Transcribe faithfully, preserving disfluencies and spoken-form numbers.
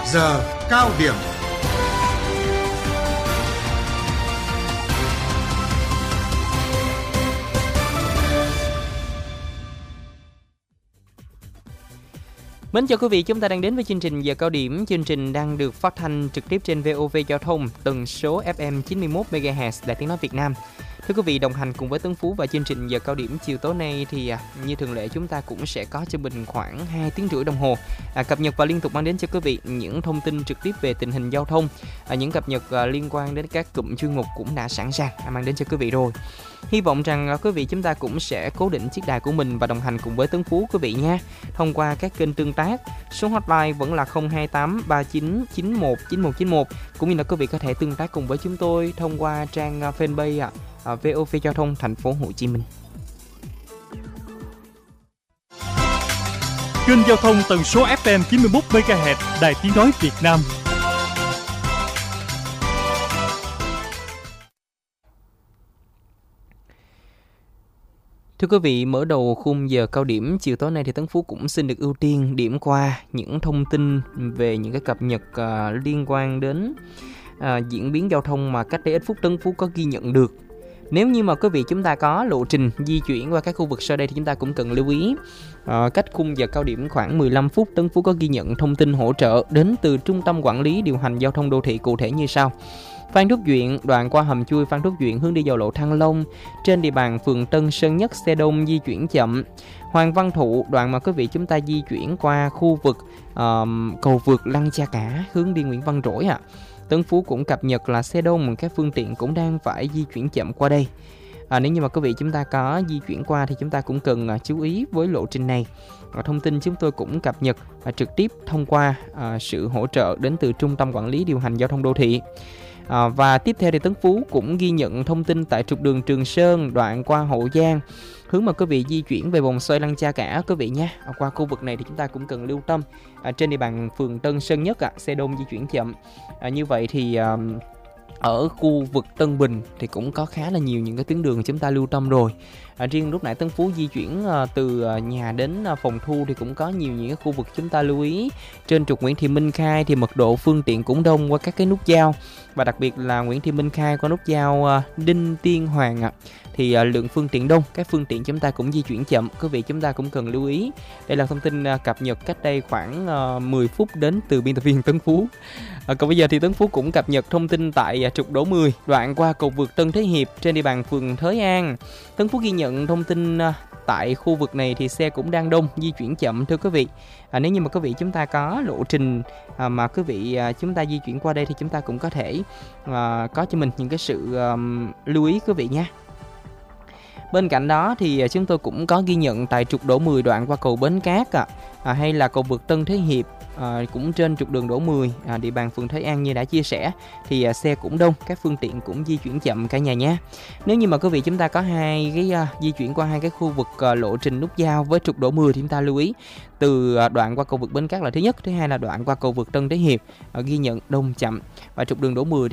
giờ cao điểm. Mến chào quý vị, chúng ta đang đến với chương trình Giờ Cao Điểm. Chương trình đang được phát thanh trực tiếp trên vê o vê Giao thông, tần số ép em chín mươi mốt mê ga héc Đài Tiếng Nói Việt Nam. Thưa quý vị, đồng hành cùng với Tấn Phú và chương trình Giờ Cao Điểm chiều tối nay thì à, như thường lệ chúng ta cũng sẽ có cho mình khoảng hai tiếng rưỡi đồng hồ à, cập nhật và liên tục mang đến cho quý vị những thông tin trực tiếp về tình hình giao thông, à, những cập nhật à, liên quan đến các cụm chuyên mục cũng đã sẵn sàng à, mang đến cho quý vị rồi. Hy vọng rằng à, quý vị chúng ta cũng sẽ cố định chiếc đài của mình và đồng hành cùng với Tấn Phú quý vị nha. Thông qua các kênh tương tác, số hotline vẫn là không hai tám ba chín chín một chín một chín một, cũng như là quý vị có thể tương tác cùng với chúng tôi thông qua trang à, fanpage à, à, vê o vê Giao thông Thành phố Hồ Chí Minh. Kênh giao thông tần số ép em chín mươi mốt mê ga héc Đài Tiếng Nói Việt Nam. Thưa quý vị, mở đầu khung giờ cao điểm chiều tối nay thì Tấn Phú cũng xin được ưu tiên điểm qua những thông tin về những cái cập nhật uh, liên quan đến uh, diễn biến giao thông mà cách đây ít phút Tấn Phú có ghi nhận được. Nếu như mà quý vị chúng ta có lộ trình di chuyển qua các khu vực sau đây thì chúng ta cũng cần lưu ý. À, cách khung giờ cao điểm khoảng mười lăm phút, Tấn Phú có ghi nhận thông tin hỗ trợ đến từ Trung tâm Quản lý Điều hành Giao thông Đô thị cụ thể như sau. Phan Thúc Duyện, đoạn qua hầm chui Phan Thúc Duyện hướng đi vào lộ Thăng Long, trên địa bàn phường Tân Sơn Nhất xe đông di chuyển chậm. Hoàng Văn Thụ, đoạn mà quý vị chúng ta di chuyển qua khu vực uh, cầu vượt Lăng Cha Cả hướng đi Nguyễn Văn Trỗi ạ. À. Tấn Phú cũng cập nhật là xe đông, các phương tiện cũng đang phải di chuyển chậm qua đây. À, nếu như mà quý vị chúng ta có di chuyển qua thì chúng ta cũng cần uh, chú ý với lộ trình này. À, thông tin chúng tôi cũng cập nhật uh, trực tiếp thông qua uh, sự hỗ trợ đến từ Trung tâm Quản lý Điều hành Giao thông Đô thị. À, và tiếp theo thì Tấn Phú cũng ghi nhận thông tin tại trục đường Trường Sơn đoạn qua Hậu Giang, hướng mà quý vị di chuyển về vòng xoay Lăng Cha Cả quý vị nhé. À, qua khu vực này thì chúng ta cũng cần lưu tâm. À, trên địa bàn phường Tân Sơn Nhất à, xe đông di chuyển chậm. À, như vậy thì à, ở khu vực Tân Bình thì cũng có khá là nhiều những cái tuyến đường chúng ta lưu tâm rồi. À, riêng lúc nãy Tấn Phú di chuyển à, từ à, nhà đến à, phòng thu thì cũng có nhiều những cái khu vực chúng ta lưu ý. Trên trục Nguyễn Thị Minh Khai thì mật độ phương tiện cũng đông qua các cái nút giao, và đặc biệt là Nguyễn Thị Minh Khai qua nút giao à, Đinh Tiên Hoàng à, thì à, lượng phương tiện đông, các phương tiện chúng ta cũng di chuyển chậm, quý vị chúng ta cũng cần lưu ý. Đây là thông tin à, cập nhật cách đây khoảng à, mười phút đến từ biên tập viên Tấn Phú. À, còn bây giờ thì Tấn Phú cũng cập nhật thông tin tại à, trục Đỗ mười đoạn qua cầu vượt Tân Thế Hiệp trên địa bàn phường Thới An. Tấn Phú ghi nhận thông tin à, tại khu vực này thì xe cũng đang đông, di chuyển chậm thưa quý vị. À, nếu như mà quý vị chúng ta có lộ trình à, mà quý vị à, chúng ta di chuyển qua đây thì chúng ta cũng có thể à, có cho mình những cái sự à, lưu ý quý vị nha. Bên cạnh đó thì chúng tôi cũng có ghi nhận tại trục Đỗ mười đoạn qua cầu Bến Cát à, à, hay là cầu vượt Tân Thế Hiệp. À, cũng trên trục đường Đỗ mười à, địa bàn phường Thới An như đã chia sẻ thì à, xe cũng đông, các phương tiện cũng di chuyển chậm cả nhà nhé. Nếu như mà quý vị chúng ta có hai cái à, di chuyển qua hai cái khu vực à, lộ trình nút giao với trục Đỗ mười thì chúng ta lưu ý từ à, đoạn qua cầu vượt Bến Cát là thứ nhất, thứ hai là đoạn qua cầu vượt Tân Thế Hiệp à, ghi nhận đông chậm, và trục đường Đỗ mười